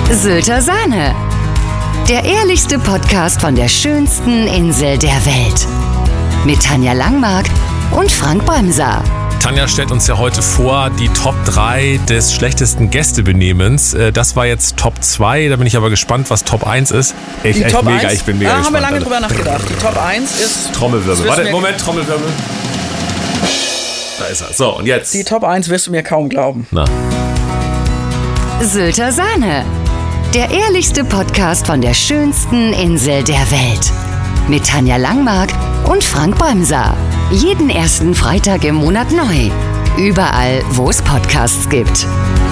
Sylter Sahne. Der ehrlichste Podcast von der schönsten Insel der Welt. Mit Tanja Langmark und Frank Bremser. Tanja stellt uns ja heute vor die Top 3 des schlechtesten Gästebenehmens. Das war jetzt Top 2, da bin ich aber gespannt, was Top 1 ist. Ich bin mega gespannt. Da haben wir lange drüber nachgedacht. Die Top 1 ist... Trommelwirbel. Warte, Moment, Trommelwirbel. Da ist er. So, und jetzt? Die Top 1 wirst du mir kaum glauben. Na. Sylter Sahne. Der ehrlichste Podcast von der schönsten Insel der Welt. Mit Tanja Langmark und Frank Bremser. Jeden ersten Freitag im Monat neu. Überall, wo es Podcasts gibt.